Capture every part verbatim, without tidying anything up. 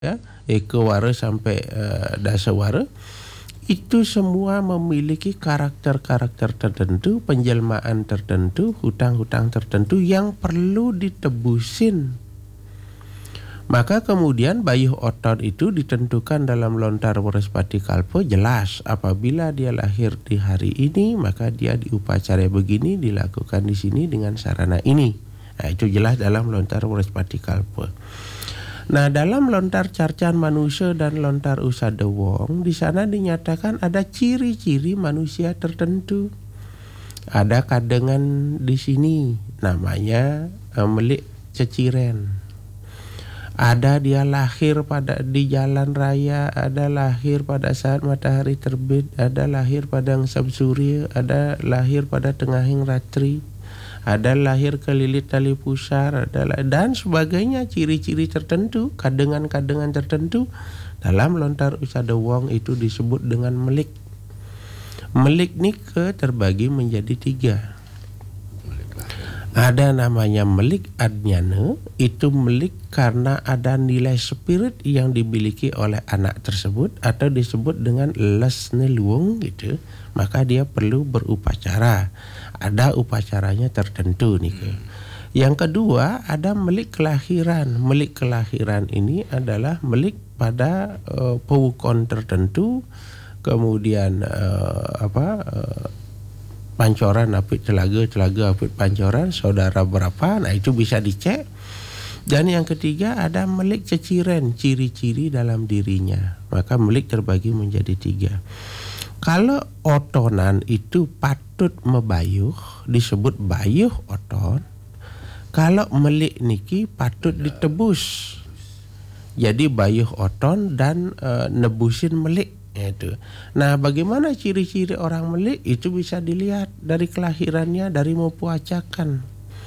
ya, ekawara sampai uh, dasawara, itu semua memiliki karakter-karakter tertentu, penjelmaan tertentu, hutang-hutang tertentu yang perlu ditebusin. Maka kemudian bayuh oton itu ditentukan dalam lontar Waraspati Kalpa, jelas apabila dia lahir di hari ini maka dia diupacara begini, dilakukan di sini dengan sarana ini. Nah, itu jelas dalam lontar Waraspati Kalpa. Nah, dalam lontar Carcan Manusia dan lontar Usada Wong, di sana dinyatakan ada ciri-ciri manusia tertentu. Ada kadengan di sini namanya uh, melik ceciren. Ada dia lahir pada di jalan raya, ada lahir pada saat matahari terbit, ada lahir pada ngesab surya, ada lahir pada tengahing ratri, ada lahir kelilit tali pusar, ada dan sebagainya, ciri-ciri tertentu, kadengan-kadengan tertentu dalam lontar Usada Wong itu disebut dengan melik. Melik ni ke terbagi menjadi tiga. Ada namanya melik adnyana, itu melik karena ada nilai spirit yang dimiliki oleh anak tersebut atau disebut dengan lesne luung gitu, maka dia perlu berupacara. Ada upacaranya tertentu nih ke. Yang kedua ada melik kelahiran. Melik kelahiran ini adalah melik pada uh, pewukon tertentu, kemudian uh, apa uh, pancoran apit telaga, telaga apit pancoran, saudara berapa, nah itu bisa dicek. Dan yang ketiga ada melik ceciren, ciri-ciri dalam dirinya. Maka melik terbagi menjadi tiga. Kalau otonan itu patut mebayuh, disebut bayuh oton. Kalau melik niki patut ditebus, jadi bayuh oton dan e, nebusin melik. Itu. Nah, bagaimana ciri-ciri orang melik itu bisa dilihat dari kelahirannya, dari mempuacakan.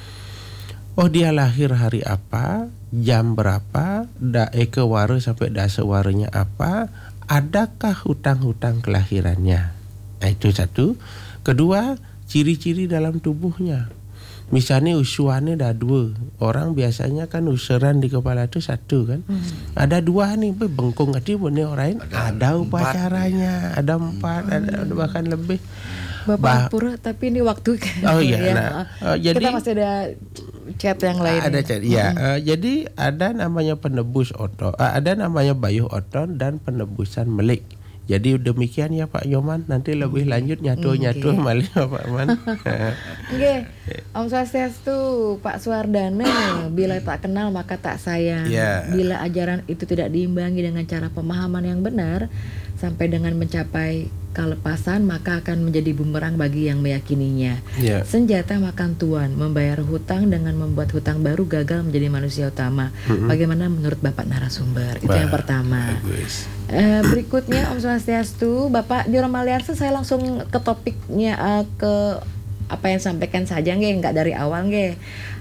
Oh, dia lahir hari apa, jam berapa, da ekawara sampai dasawaranya apa, adakah hutang-hutang kelahirannya. Nah, itu satu. Kedua, ciri-ciri dalam tubuhnya. Misalnya usuannya ada dua. Orang biasanya kan usuran di kepala itu satu kan. Hmm. Ada dua nih, bengkung hati punya orang lain. Ada, ada upacaranya, ada empat, hmm. ada bahkan lebih. Bapak bah, pura, tapi ini waktu. Oh iya, ya. Nah, uh, jadi kita masih ada chat yang lain. Ada chat, ya. Hmm. Uh, jadi ada namanya penebus oton, uh, ada namanya bayuh oton dan penebusan melik. Jadi demikian ya Pak Yoman, nanti lebih lanjut nyatu-nyatu okay. Malih Pak Man. Oke, Om Swastiastu, Pak Suwardana, bila tak kenal maka tak sayang. Yeah. Bila ajaran itu tidak diimbangi dengan cara pemahaman yang benar sampai dengan mencapai kelepasan, maka akan menjadi bumerang bagi yang meyakininya. Yeah. Senjata makan tuan, membayar hutang dengan membuat hutang baru gagal menjadi manusia utama. Mm-hmm. Bagaimana menurut Bapak narasumber? Itu bah, yang pertama. Uh, berikutnya Om Swastiastu, Bapak Jero Maliarsa, saya langsung ke topiknya, uh, ke apa yang sampaikan saja nggih, nggak dari awal nggih.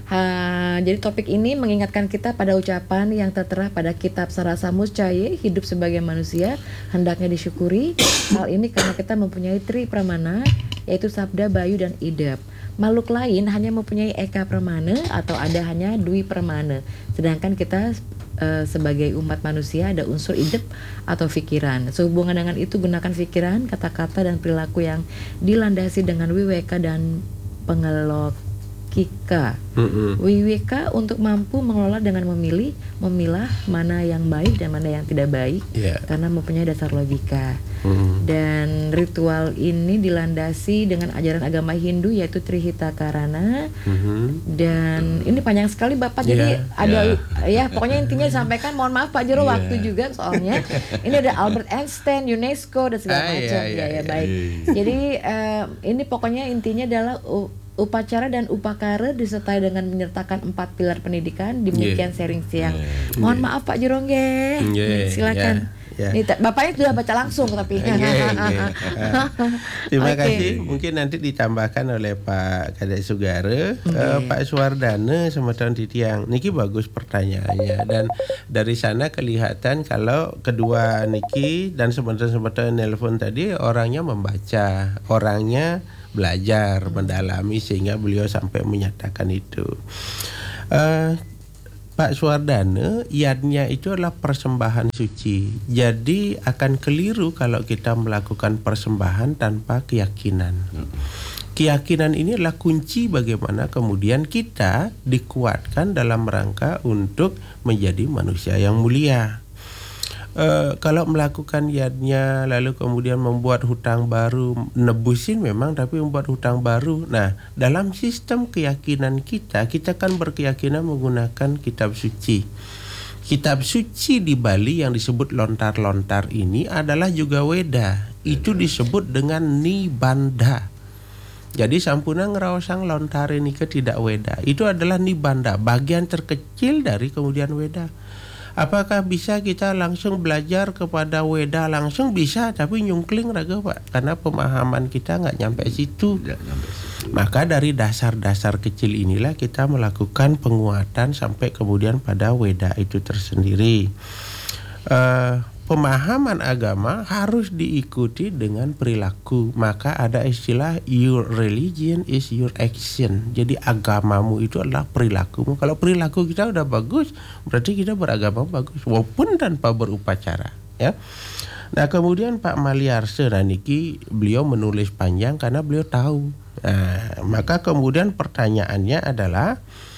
Uh, jadi topik ini mengingatkan kita pada ucapan yang tertera pada kitab Sarasa Muscaye, hidup sebagai manusia hendaknya disyukuri. Hal ini karena kita mempunyai tri pramana, yaitu sabda, bayu, dan idap. Makhluk lain hanya mempunyai eka pramana atau ada hanya dwi pramana. Sedangkan kita uh, sebagai umat manusia ada unsur idap atau pikiran. Sehubungan dengan itu gunakan pikiran, kata-kata, dan perilaku yang dilandasi dengan wiweka dan pengelok Kika, mm-hmm. Wiwika untuk mampu mengelola dengan memilih, memilah mana yang baik dan mana yang tidak baik, yeah. Karena mempunyai dasar logika. Mm-hmm. Dan ritual ini dilandasi dengan ajaran agama Hindu yaitu Trihita Karana. Mm-hmm. Dan ini panjang sekali Bapak, yeah. Jadi ada yeah. ya pokoknya intinya disampaikan. Mohon maaf Pak Jero, yeah. Waktu juga soalnya. Ini ada Albert Einstein, UNESCO dan segala ah, macam. Yeah, yeah, ya ya baik. Yeah. Jadi uh, ini pokoknya intinya adalah uh, upacara dan upakara disertai dengan menyertakan empat pilar pendidikan. Demikian yeah. sharing siang. Yeah. Mohon yeah. maaf Pak Jero nggih. Yeah. Silakan. Yeah. Yeah. Nih, bapaknya sudah baca langsung tapi. Yeah, yeah. Terima okay. kasih. Mungkin nanti ditambahkan oleh Pak Kadek Sugara, okay. uh, Pak Suwardana sama Tuan Titiang. Niki bagus pertanyaannya, dan dari sana kelihatan kalau kedua Niki dan sebentar-sebentar nelpon tadi orangnya membaca, orangnya belajar, mendalami sehingga beliau sampai menyatakan itu. Uh, Pak Suwardana, yadnya itu adalah persembahan suci. Jadi akan keliru kalau kita melakukan persembahan tanpa keyakinan. Keyakinan ini adalah kunci bagaimana kemudian kita dikuatkan dalam rangka untuk menjadi manusia yang mulia. Uh, kalau melakukan yadnya lalu kemudian membuat hutang baru, nebusin memang tapi membuat hutang baru. Nah, dalam sistem keyakinan kita, kita kan berkeyakinan menggunakan kitab suci. Kitab suci di Bali yang disebut lontar-lontar ini adalah juga Weda. Itu disebut dengan Nibanda. Jadi sampuna ngeraosang lontar ini ke tidak Weda. Itu adalah Nibanda, bagian terkecil dari kemudian Weda. Apakah bisa kita langsung belajar kepada Weda langsung? Bisa, tapi nyungkling raga Pak, karena pemahaman kita nggak nyampe situ. nyampe situ. Maka dari dasar-dasar kecil inilah kita melakukan penguatan sampai kemudian pada Weda itu tersendiri. Uh, Pemahaman agama harus diikuti dengan perilaku. Maka ada istilah your religion is your action. Jadi agamamu itu adalah perilakumu. Kalau perilaku kita udah bagus, berarti kita beragama bagus, walaupun tanpa berupacara, ya. Nah, kemudian Pak Maliarse Raniki, beliau menulis panjang karena beliau tahu. Nah, maka kemudian pertanyaannya adalah,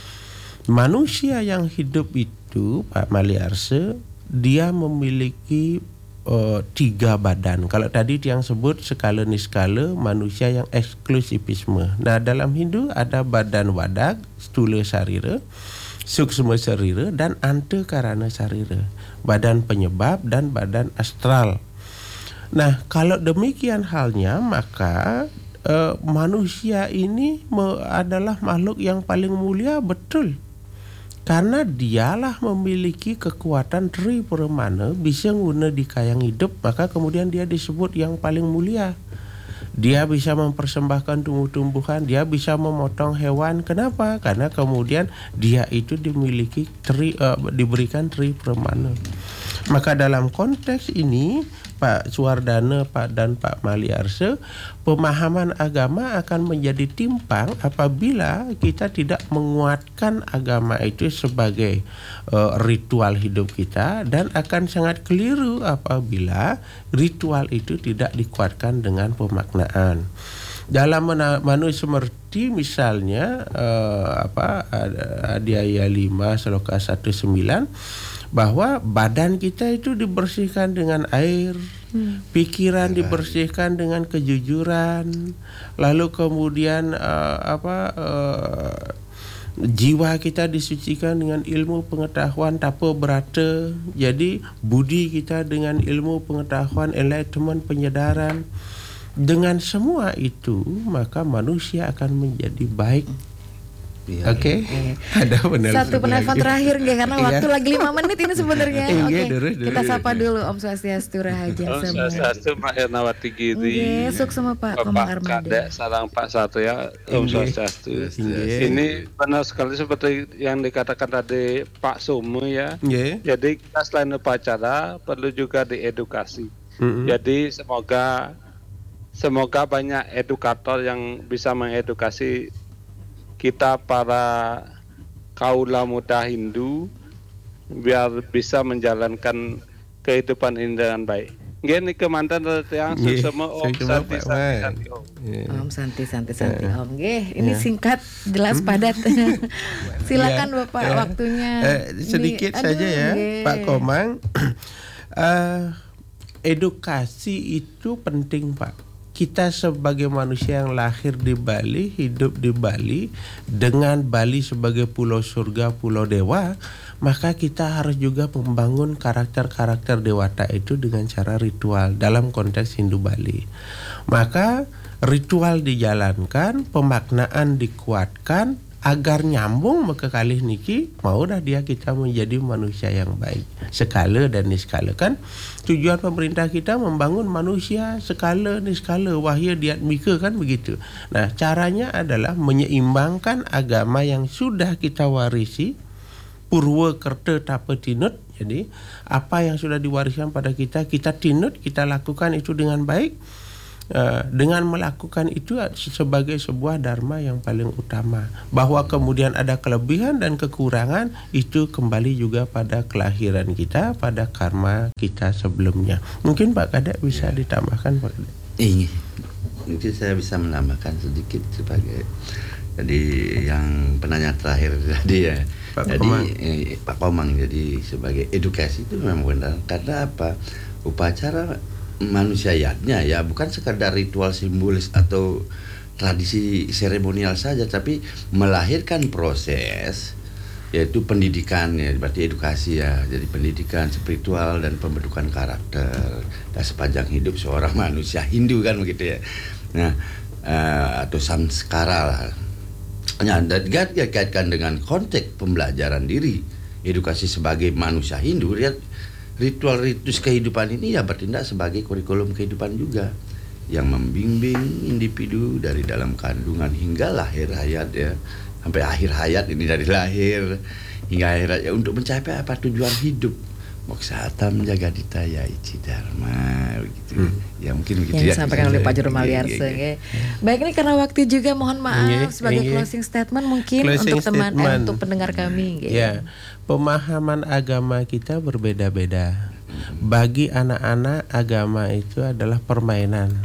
manusia yang hidup itu, Pak Maliarse, dia memiliki uh, tiga badan. Kalau tadi yang sebut skala niskala, manusia yang eksklusivisme. Nah, dalam Hindu ada badan wadak, stula sarira, suksma sarira, dan antakarana sarira. Badan penyebab dan badan astral. Nah, kalau demikian halnya, maka uh, manusia ini me- adalah makhluk yang paling mulia, betul. Karena dialah memiliki kekuatan Tri Paramana, bisa guna di kayang hidup, maka kemudian dia disebut yang paling mulia. Dia bisa mempersembahkan tumbuh-tumbuhan, dia bisa memotong hewan. Kenapa? Karena kemudian dia itu dimiliki tri, uh, diberikan Tri Paramana. Maka dalam konteks ini, Pak Suwardana, Pak dan Pak Maliarse, pemahaman agama akan menjadi timpang apabila kita tidak menguatkan agama itu sebagai uh, ritual hidup kita, dan akan sangat keliru apabila ritual itu tidak dikuatkan dengan pemaknaan. Dalam Manu Semerti misalnya uh, apa Adhyaya lima Sloka satu sembilan, bahwa badan kita itu dibersihkan dengan air, hmm. pikiran ya, dibersihkan dengan kejujuran, lalu kemudian uh, apa uh, jiwa kita disucikan dengan ilmu pengetahuan tapa berata. Jadi budi kita dengan ilmu pengetahuan, enlightenment, penyedaran. Dengan semua itu, maka manusia akan menjadi baik. Ya, Oke, okay. Ada benar. Satu penelpon terakhir nggak, karena waktu lagi lima menit ini sebenarnya. Oke, okay. Kita sapa dulu Om Swastiastu Rahaja. Om Swastiastu Mak Ernawati Giri. Oke, sukses sama Pak Komang Armada. Kadek salam Pak Satu ya, Om Swastiastu. Ini benar sekali seperti yang dikatakan tadi Pak Sumu ya. Yeah. Jadi kita selain upacara perlu juga diedukasi. Mm-hmm. Jadi semoga semoga banyak edukator yang bisa mengedukasi kita para kaula muda Hindu biar bisa menjalankan kehidupan ini dengan baik. Gini kemantan yang semua Om Santi Santi Om Santi Santi Santi Om. Nggih, ini singkat, jelas, padat. Silakan Bapak, waktunya. Uh, sedikit Di, saja ya, nge. Pak Komang. uh, edukasi itu penting, Pak. Kita sebagai manusia yang lahir di Bali, hidup di Bali, dengan Bali sebagai pulau surga, pulau dewa, maka kita harus juga membangun karakter-karakter dewata itu dengan cara ritual dalam konteks Hindu Bali. Maka ritual dijalankan, pemaknaan dikuatkan, agar nyambung maka kalih niki mau dah dia kita menjadi manusia yang baik skala dan niskala. Kan tujuan pemerintah kita membangun manusia skala niskala wahya diatmika, kan begitu. Nah, caranya adalah menyeimbangkan agama yang sudah kita warisi, purwa kerta tapa tinut. Jadi apa yang sudah diwariskan pada kita, kita tinut, kita lakukan itu dengan baik. Uh, dengan melakukan itu sebagai sebuah dharma yang paling utama. Bahwa kemudian ada kelebihan dan kekurangan itu kembali juga pada kelahiran kita, pada karma kita sebelumnya. Mungkin Pak Kadek bisa ya. ditambahkan Pak Kadek. Ini mungkin saya bisa menambahkan sedikit sebagai jadi yang penanya terakhir tadi ya. Pak jadi Komang. Eh, Pak Komang jadi sebagai edukasi itu memang benar. Karena apa? Upacara manusiaatnya ya bukan sekadar ritual simbolis atau tradisi seremonial saja, tapi melahirkan proses yaitu pendidikan ya, berarti edukasi ya, jadi pendidikan spiritual dan pembentukan karakter dan sepanjang hidup seorang manusia Hindu kan begitu ya. Nah uh, atau samskara lah. Nah, dan dikaitkan dengan konteks pembelajaran diri, edukasi sebagai manusia Hindu, lihat ritual ritus kehidupan ini ya bertindak sebagai kurikulum kehidupan juga yang membimbing individu dari dalam kandungan hingga lahir hayat ya, sampai akhir hayat ini dari lahir hingga akhir hayat ya, untuk mencapai apa tujuan hidup. Moksata menjaga ditaya ici dharma begitu. Hmm. Ya mungkin begitu yang ya. Disampaikan oleh Pak Juru Maliarseng ya. Baik, ini karena waktu juga mohon maaf yeah, sebagai yeah. closing statement mungkin closing untuk teman eh, untuk pendengar kami. Ya, yeah. Pemahaman agama kita berbeda-beda. Bagi anak-anak agama itu adalah permainan.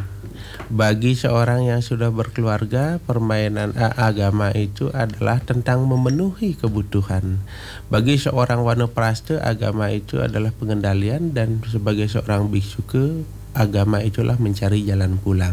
Bagi seorang yang sudah berkeluarga, permainan agama itu adalah tentang memenuhi kebutuhan. Bagi seorang wanaprastha, agama itu adalah pengendalian, dan sebagai seorang biksuke, agama itulah mencari jalan pulang.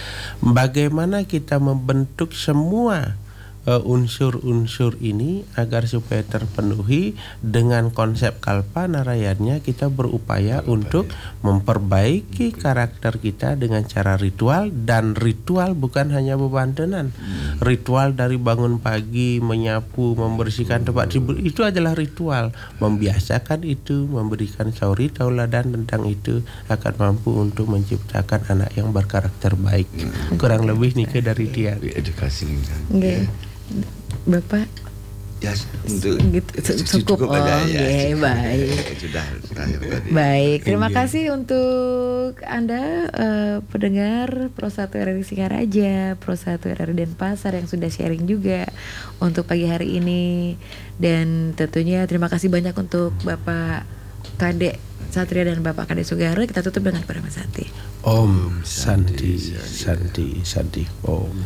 Bagaimana kita membentuk semua Uh, unsur-unsur ini agar supaya terpenuhi dengan konsep kalpa narayanya, kita berupaya Berupaya. untuk memperbaiki karakter kita dengan cara ritual, dan ritual bukan hanya bebantenan. Hmm. Ritual dari bangun pagi, menyapu, membersihkan tempat tidur, itu adalah ritual. Membiasakan itu, memberikan sauri tauladan tentang itu akan mampu untuk menciptakan anak yang berkarakter baik. Hmm. Kurang lebih nih dari dia. Edukasi. Okay. Bapak ya untuk gitu, cukup, cukup oh, ya, okay, baik. Sudah, baik, terima kasih untuk Anda uh, pendengar Pro satu R R I Singaraja, Pro satu R R I Denpasar yang sudah sharing juga untuk pagi hari ini. Dan tentunya terima kasih banyak untuk Bapak Kadek Satria dan Bapak Kadek Sugara. Kita tutup dengan Parama Santi. Om Santi, Santi, Santi, Om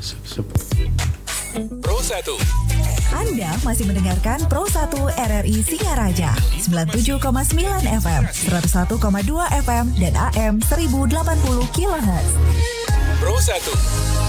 Pro satu. Anda masih mendengarkan Pro satu R R I Singaraja sembilan puluh tujuh koma sembilan F M, seratus satu koma dua F M dan A M seribu delapan puluh kilohertz. Pro satu.